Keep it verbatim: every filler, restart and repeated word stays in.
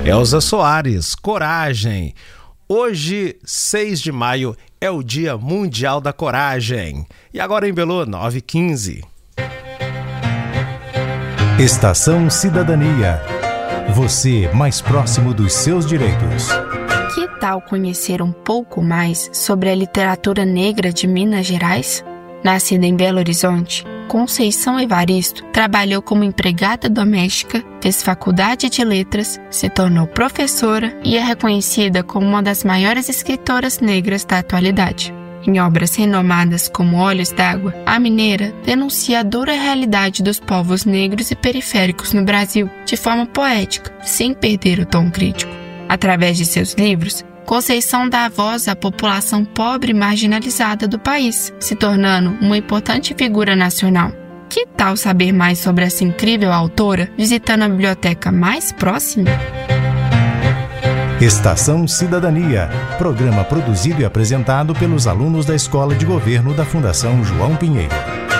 Elza Soares, Coragem. Hoje, seis de maio, é o Dia Mundial da Coragem. E agora em Belu, nove e quinze. Estação Cidadania. Você mais próximo dos seus direitos. Que tal conhecer um pouco mais sobre a literatura negra de Minas Gerais? Nascida em Belo Horizonte, Conceição Evaristo trabalhou como empregada doméstica, fez faculdade de letras, se tornou professora e é reconhecida como uma das maiores escritoras negras da atualidade. Em obras renomadas como Olhos d'Água, a mineira denuncia a dura realidade dos povos negros e periféricos no Brasil, de forma poética, sem perder o tom crítico. Através de seus livros, Conceição dá voz à população pobre e marginalizada do país, se tornando uma importante figura nacional. Que tal saber mais sobre essa incrível autora visitando a biblioteca mais próxima? Estação Cidadania, programa produzido e apresentado pelos alunos da Escola de Governo da Fundação João Pinheiro.